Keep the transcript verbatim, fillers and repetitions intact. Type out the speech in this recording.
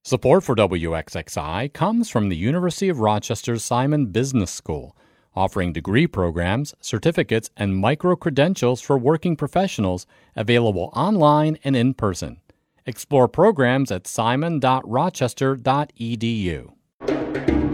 Support for W X X I comes from the University of Rochester's Simon Business School, offering degree programs, certificates, and micro-credentials for working professionals available online and in person. Explore programs at simon dot rochester dot e d u.